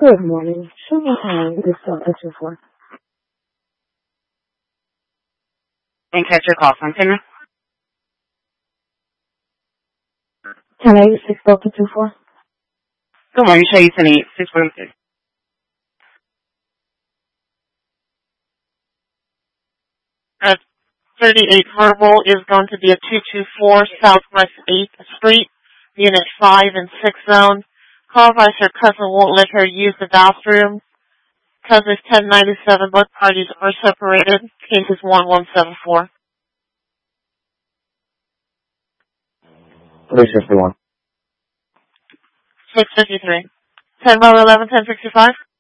Good morning. Show me how this Delta 24. Didn't catch your call, Continue. Hello, 6 Delta 24. Good morning. Show you 646. At 38 Verbal is going to be a 224 Southwest 8th Street, Unit 5 and 6 zone. Call advice her cousin won't let her use the bathroom. Cousin's 1097. Both parties are separated. Case is 1174. 361. 653. 10 by 11, 1065.